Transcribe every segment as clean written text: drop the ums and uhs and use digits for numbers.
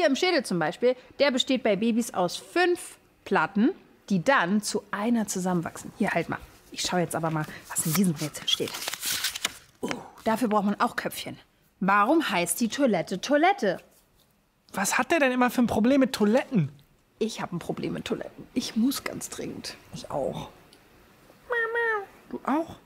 hier im Schädel zum Beispiel, der besteht bei Babys aus 5 Platten, die dann zu einer zusammenwachsen. Hier, halt mal. Ich schaue jetzt aber mal, was in diesem Rätsel steht. Dafür braucht man auch Köpfchen. Warum heißt die Toilette Toilette? Was hat der denn immer für ein Problem mit Toiletten? Ich habe ein Problem mit Toiletten. Ich muss ganz dringend. Ich auch. Du auch?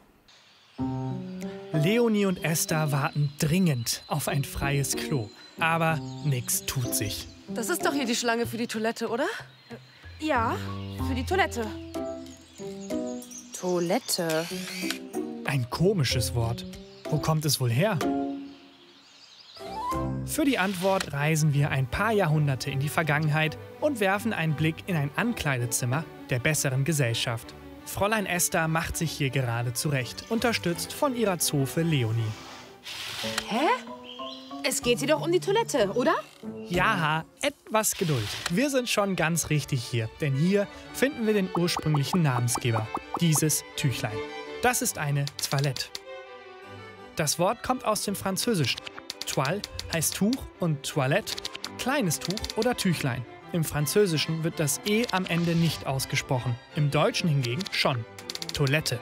Leonie und Esther warten dringend auf ein freies Klo. Aber nichts tut sich. Das ist doch hier die Schlange für die Toilette, oder? Ja, für die Toilette. Toilette. Ein komisches Wort. Wo kommt es wohl her? Für die Antwort reisen wir ein paar Jahrhunderte in die Vergangenheit und werfen einen Blick in ein Ankleidezimmer der besseren Gesellschaft. Fräulein Esther macht sich hier gerade zurecht, unterstützt von ihrer Zofe Leonie. Hä? Es geht hier doch um die Toilette, oder? Ja, etwas Geduld. Wir sind schon ganz richtig hier, denn hier finden wir den ursprünglichen Namensgeber, dieses Tüchlein. Das ist eine Toilette. Das Wort kommt aus dem Französischen. Toile heißt Tuch und Toilette kleines Tuch oder Tüchlein. Im Französischen wird das E am Ende nicht ausgesprochen, im Deutschen hingegen schon. Toilette.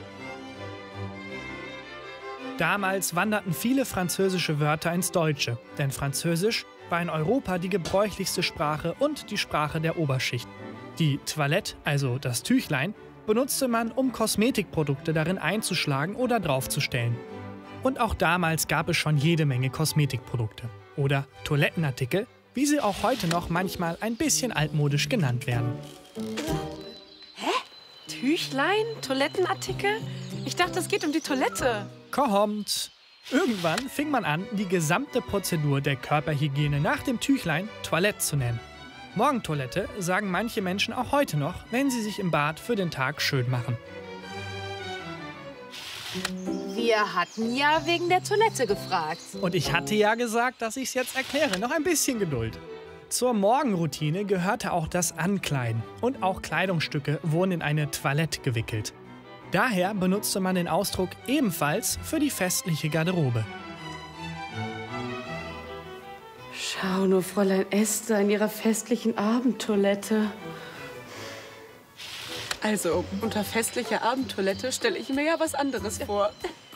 Damals wanderten viele französische Wörter ins Deutsche, denn Französisch war in Europa die gebräuchlichste Sprache und die Sprache der Oberschicht. Die Toilette, also das Tüchlein, benutzte man, um Kosmetikprodukte darin einzuschlagen oder draufzustellen. Und auch damals gab es schon jede Menge Kosmetikprodukte oder Toilettenartikel, wie sie auch heute noch manchmal ein bisschen altmodisch genannt werden. Hä? Tüchlein? Toilettenartikel? Ich dachte, es geht um die Toilette. Kommt! Irgendwann fing man an, die gesamte Prozedur der Körperhygiene nach dem Tüchlein Toilette zu nennen. Morgentoilette sagen manche Menschen auch heute noch, wenn sie sich im Bad für den Tag schön machen. Wir hatten ja wegen der Toilette gefragt. Und ich hatte ja gesagt, dass ich es jetzt erkläre. Noch ein bisschen Geduld. Zur Morgenroutine gehörte auch das Ankleiden. Und auch Kleidungsstücke wurden in eine Toilette gewickelt. Daher benutzte man den Ausdruck ebenfalls für die festliche Garderobe. Schau nur, Fräulein Esther in ihrer festlichen Abendtoilette. Also, unter festlicher Abendtoilette stelle ich mir ja was anderes vor.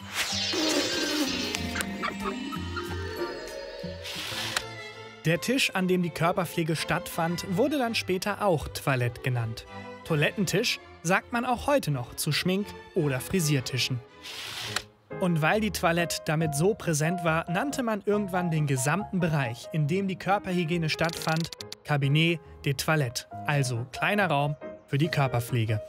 Der Tisch, an dem die Körperpflege stattfand, wurde dann später auch Toilette genannt. Toilettentisch sagt man auch heute noch zu Schmink- oder Frisiertischen. Und weil die Toilette damit so präsent war, nannte man irgendwann den gesamten Bereich, in dem die Körperhygiene stattfand, Cabinet des Toilettes, also kleiner Raum für die Körperpflege.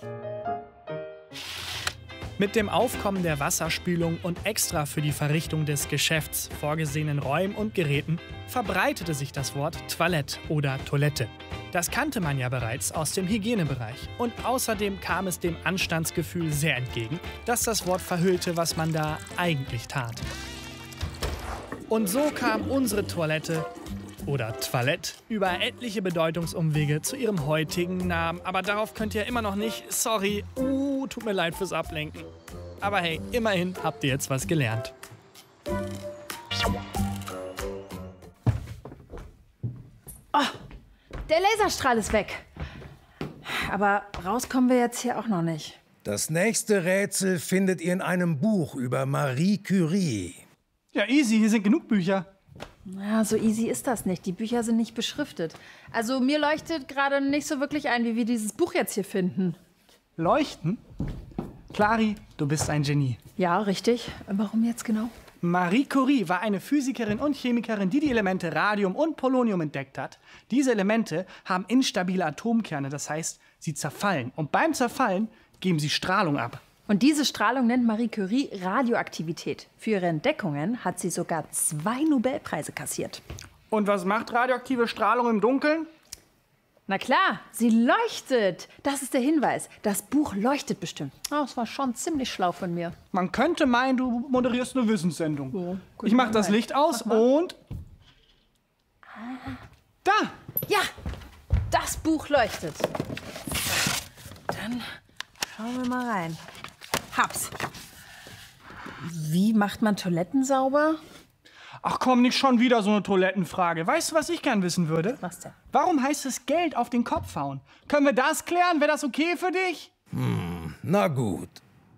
Mit dem Aufkommen der Wasserspülung und extra für die Verrichtung des Geschäfts vorgesehenen Räumen und Geräten verbreitete sich das Wort Toilette oder Toilette. Das kannte man ja bereits aus dem Hygienebereich. Und außerdem kam es dem Anstandsgefühl sehr entgegen, dass das Wort verhüllte, was man da eigentlich tat. Und so kam unsere Toilette oder Toilette über etliche Bedeutungsumwege zu ihrem heutigen Namen. Aber darauf könnt ihr immer noch nicht. Sorry, tut mir leid fürs Ablenken. Aber hey, immerhin habt ihr jetzt was gelernt. Oh, der Laserstrahl ist weg. Aber rauskommen wir jetzt hier auch noch nicht. Das nächste Rätsel findet ihr in einem Buch über Marie Curie. Ja, easy, hier sind genug Bücher. Ja, so easy ist das nicht. Die Bücher sind nicht beschriftet. Also mir leuchtet gerade nicht so wirklich ein, wie wir dieses Buch jetzt hier finden. Leuchten? Clari, du bist ein Genie. Ja, richtig. Warum jetzt genau? Marie Curie war eine Physikerin und Chemikerin, die die Elemente Radium und Polonium entdeckt hat. Diese Elemente haben instabile Atomkerne, das heißt, sie zerfallen. Und beim Zerfallen geben sie Strahlung ab. Und diese Strahlung nennt Marie Curie Radioaktivität. Für ihre Entdeckungen hat sie sogar 2 Nobelpreise kassiert. Und was macht radioaktive Strahlung im Dunkeln? Na klar, sie leuchtet. Das ist der Hinweis. Das Buch leuchtet bestimmt. Oh, das war schon ziemlich schlau von mir. Man könnte meinen, du moderierst eine Wissenssendung. Oh, ich mach das Licht aus und... Da! Ja, das Buch leuchtet. Dann schauen wir mal rein. Hab's. Wie macht man Toiletten sauber? Ach komm, nicht schon wieder so eine Toilettenfrage. Weißt du, was ich gern wissen würde? Was denn? Warum heißt es Geld auf den Kopf hauen? Können wir das klären? Wäre das okay für dich? Na gut.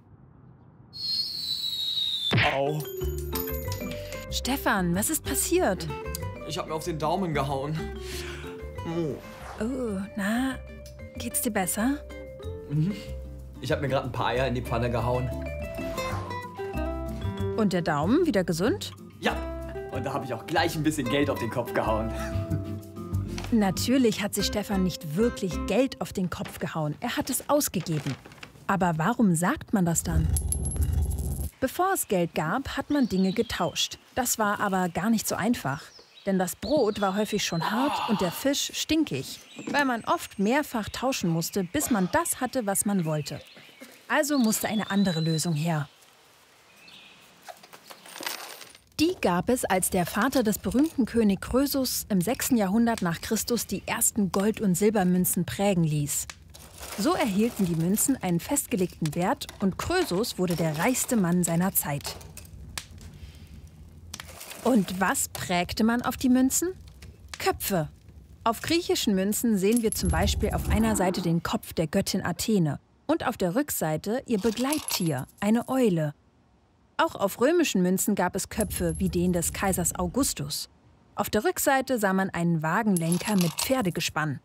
Au. Stefan, was ist passiert? Ich habe mir auf den Daumen gehauen. Oh, na, geht's dir besser? Ich habe mir gerade ein paar Eier in die Pfanne gehauen. Und der Daumen wieder gesund? Ja, und da habe ich auch gleich ein bisschen Geld auf den Kopf gehauen. Natürlich hat sich Stefan nicht wirklich Geld auf den Kopf gehauen. Er hat es ausgegeben. Aber warum sagt man das dann? Bevor es Geld gab, hat man Dinge getauscht. Das war aber gar nicht so einfach. Denn das Brot war häufig schon hart und der Fisch stinkig, weil man oft mehrfach tauschen musste, bis man das hatte, was man wollte. Also musste eine andere Lösung her. Die gab es, als der Vater des berühmten König Krösus im 6. Jahrhundert nach Christus die ersten Gold- und Silbermünzen prägen ließ. So erhielten die Münzen einen festgelegten Wert und Krösus wurde der reichste Mann seiner Zeit. Und was prägte man auf die Münzen? Köpfe. Auf griechischen Münzen sehen wir zum Beispiel auf einer Seite den Kopf der Göttin Athene und auf der Rückseite ihr Begleittier, eine Eule. Auch auf römischen Münzen gab es Köpfe wie den des Kaisers Augustus. Auf der Rückseite sah man einen Wagenlenker mit Pferdegespann.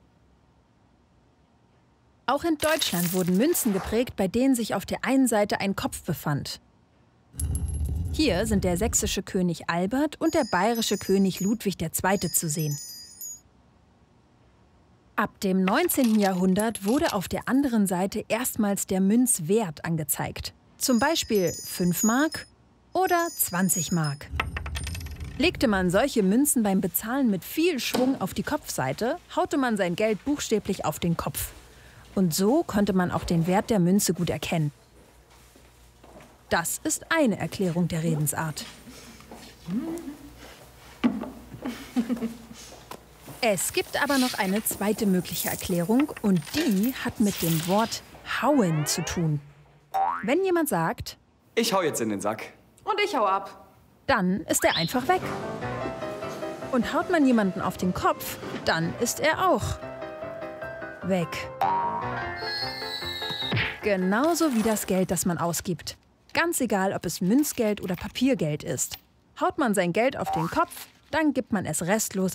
Auch in Deutschland wurden Münzen geprägt, bei denen sich auf der einen Seite ein Kopf befand. Hier sind der sächsische König Albert und der bayerische König Ludwig II. Zu sehen. Ab dem 19. Jahrhundert wurde auf der anderen Seite erstmals der Münzwert angezeigt. Zum Beispiel 5 Mark oder 20 Mark. Legte man solche Münzen beim Bezahlen mit viel Schwung auf die Kopfseite, haute man sein Geld buchstäblich auf den Kopf. Und so konnte man auch den Wert der Münze gut erkennen. Das ist eine Erklärung der Redensart. Es gibt aber noch eine zweite mögliche Erklärung und die hat mit dem Wort hauen zu tun. Wenn jemand sagt, Ich hau jetzt in den Sack. Und ich hau ab. dann ist er einfach weg. Und haut man jemanden auf den Kopf, dann ist er auch weg. Genauso wie das Geld, das man ausgibt. Ganz egal, ob es Münzgeld oder Papiergeld ist. Haut man sein Geld auf den Kopf, dann gibt man es restlos